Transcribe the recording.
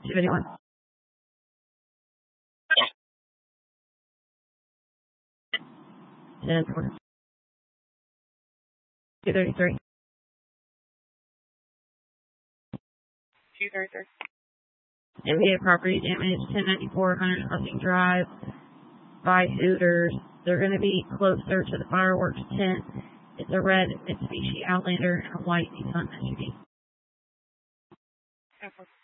251. 10-4. 233. 233. Immediate property damage, 1094 Hunter's Crossing Drive by Hooters. They're going to be closer to the fireworks tent. It's a red Mitsubishi Outlander and a white Nissan SUV.